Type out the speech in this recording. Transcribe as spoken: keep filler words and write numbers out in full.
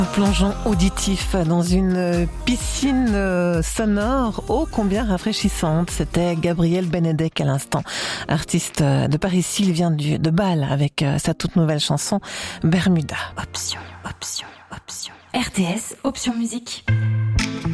Plongeon auditif dans une piscine sonore ô combien rafraîchissante. C'était Gabriel Benedek à l'instant, artiste de Paris-Ici. Il vient de Bâle avec sa toute nouvelle chanson Bermuda. Option, option, option. R T S, option musique.